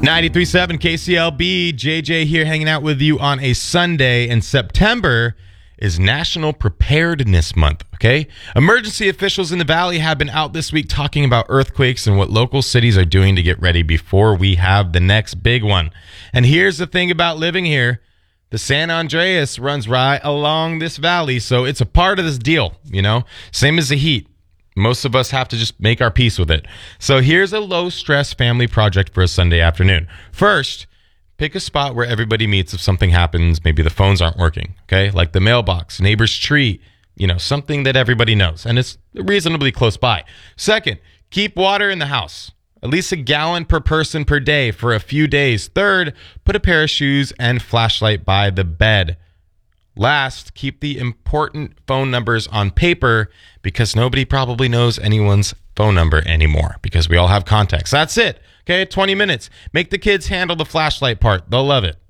93.7 KCLB, JJ here hanging out with you on a Sunday, and September is National Preparedness Month, okay? Emergency officials in the Valley have been out this week talking about earthquakes and what local cities are doing to get ready before we have the next big one. And here's the thing about living here. The San Andreas runs right along this valley, so it's a part of this deal, you know? Same as the heat. Most of us have to just make our peace with it. So here's a low-stress family project for a Sunday afternoon. First, pick a spot where everybody meets if something happens. Maybe the phones aren't working, okay? Like the mailbox, neighbor's tree, you know, something that everybody knows, and it's reasonably close by. Second, keep water in the house, at least a gallon per person per day for a few days. Third, put a pair of shoes and flashlight by the bed. Last, keep the important phone numbers on paper because nobody probably knows anyone's phone number anymore because we all have contacts. That's it. Okay, 20 minutes. Make the kids handle the flashlight part. They'll love it.